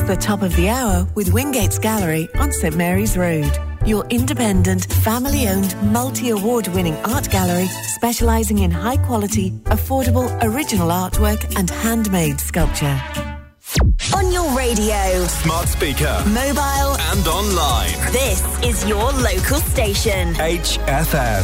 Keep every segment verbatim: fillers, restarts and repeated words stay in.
the top of the hour with Wingates Gallery on St Mary's Road. Your independent, family-owned, multi-award-winning art gallery specialising in high-quality, affordable, original artwork and handmade sculpture. On your radio, smart speaker, mobile and online. This is your local station. H F M.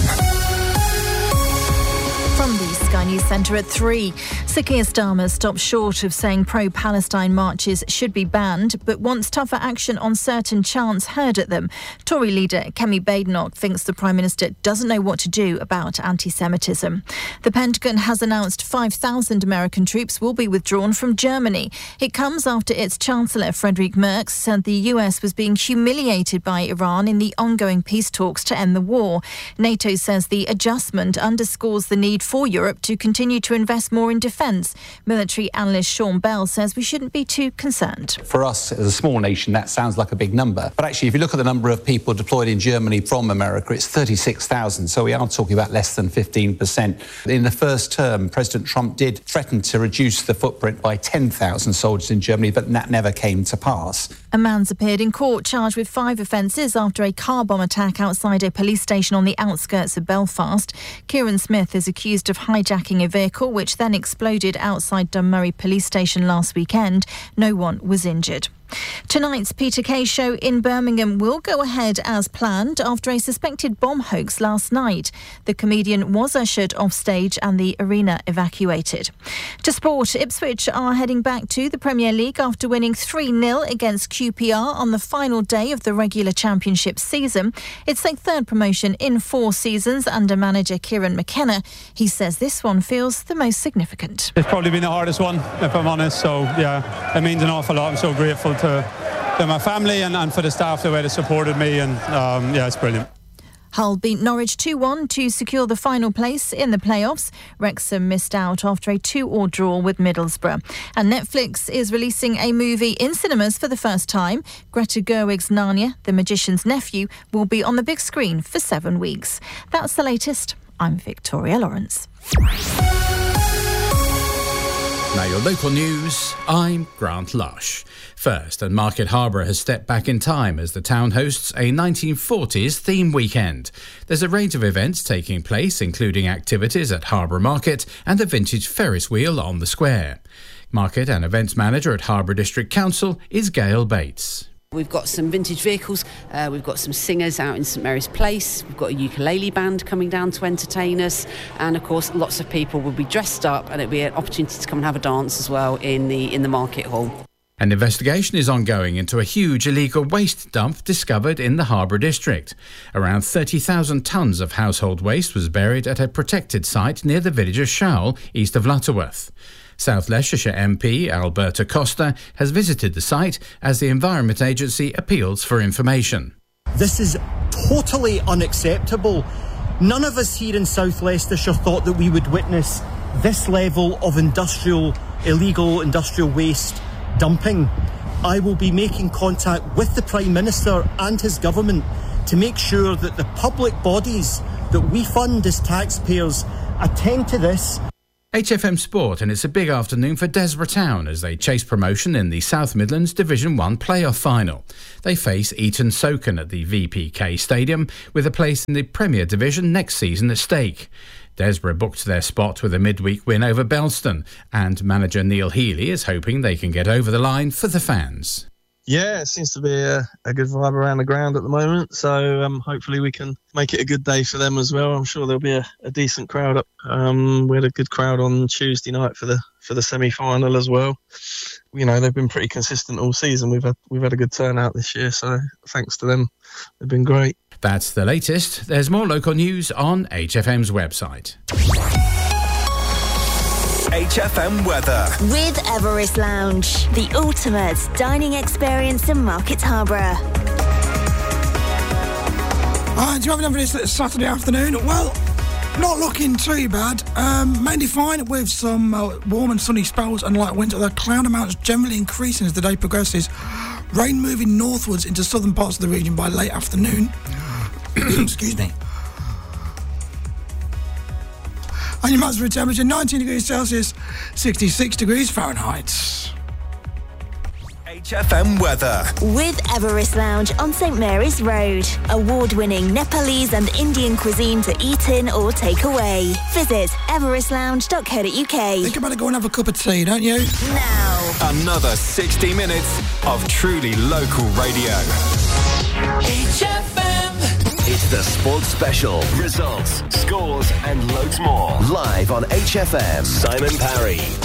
From the Sky News Centre at three, Sir Keir Starmer stopped short of saying pro-Palestine marches should be banned, but wants tougher action on certain chants heard at them. Tory leader Kemi Badenoch thinks the Prime Minister doesn't know what to do about anti-Semitism. The Pentagon has announced five thousand American troops will be withdrawn from Germany. It comes after its Chancellor Friedrich Merz said the U S was being humiliated by Iran in the ongoing peace talks to end the war. NATO says the adjustment underscores the need for Europe to continue to invest more in defence. Military analyst Sean Bell says we shouldn't be too concerned. For us, as a small nation, that sounds like a big number. But actually, if you look at the number of people deployed in Germany from America, it's thirty-six thousand. So we are talking about less than fifteen percent. In the first term, President Trump did threaten to reduce the footprint by ten thousand soldiers in Germany, but that never came to pass. A man's appeared in court charged with five offences after a car bomb attack outside a police station on the outskirts of Belfast. Kieran Smith is accused of hijacking a vehicle which then exploded outside Dunmurry police station last weekend. No one was injured. Tonight's Peter Kay show in Birmingham will go ahead as planned after a suspected bomb hoax last night. The comedian was ushered off stage and the arena evacuated. To sport, Ipswich are heading back to the Premier League after winning three nil against Q P R on the final day of the regular championship season. It's their third promotion in four seasons under manager Kieran McKenna. He says this one feels the most significant. It's probably been the hardest one, if I'm honest, so yeah, it means an awful lot. I'm so grateful to To, to my family and, and for the staff, the way they supported me, and um, yeah, it's brilliant. Hull beat Norwich two one to secure the final place in the playoffs. Wrexham missed out after a two-all draw with Middlesbrough. And Netflix is releasing a movie in cinemas for the first time. Greta Gerwig's Narnia, The Magician's Nephew, will be on the big screen for seven weeks. That's the latest. I'm Victoria Lawrence. Now your local news, I'm Grant Lush. First, and Market Harbour has stepped back in time as the town hosts a nineteen forties theme weekend. There's a range of events taking place, including activities at Harbour Market and a vintage Ferris wheel on the square. Market and Events Manager at Harbour District Council is Gail Bates. We've got some vintage vehicles, uh, we've got some singers out in St Mary's Place, we've got a ukulele band coming down to entertain us, and of course lots of people will be dressed up, and it'll be an opportunity to come and have a dance as well in the in the market hall. An investigation is ongoing into a huge illegal waste dump discovered in the Harbour District. Around thirty thousand tonnes of household waste was buried at a protected site near the village of Showell, east of Lutterworth. South Leicestershire M P Alberta Costa has visited the site as the Environment Agency appeals for information. This is totally unacceptable. None of us here in South Leicestershire thought that we would witness this level of industrial, illegal industrial waste dumping. I will be making contact with the Prime Minister and his government to make sure that the public bodies that we fund as taxpayers attend to this. H F M Sport, and it's a big afternoon for Desborough Town as they chase promotion in the South Midlands Division one playoff final. They face Eton Soken at the V P K Stadium with a place in the Premier Division next season at stake. Desborough booked their spot with a midweek win over Belston, and manager Neil Healy is hoping they can get over the line for the fans. Yeah, it seems to be a, a good vibe around the ground at the moment, so um, hopefully we can make it a good day for them as well. I'm sure there'll be a, a decent crowd up. Um, we had a good crowd on Tuesday night for the for the semi-final as well. You know, they've been pretty consistent all season. We've had we've had a good turnout this year, so thanks to them, they've been great. That's the latest. There's more local news on H F M's website. H F M weather. With Everest Lounge, the ultimate dining experience in Market Harbour. Uh, do you have another this Saturday afternoon? Well, not looking too bad. Um, mainly fine with some uh, warm and sunny spells and light winds. The cloud amounts generally increasing as the day progresses. Rain moving northwards into southern parts of the region by late afternoon. Excuse me. And your maximum temperature nineteen degrees Celsius, sixty-six degrees Fahrenheit. H F M weather. With Everest Lounge on St Mary's Road. Award-winning Nepalese and Indian cuisine to eat in or take away. Visit everest lounge dot co dot uk. Think about it, go and have a cup of tea, don't you? Now. Another sixty minutes of truly local radio. H F M. It's the Sports Special. Results, scores and loads more. Live on H F M. Simon Parry.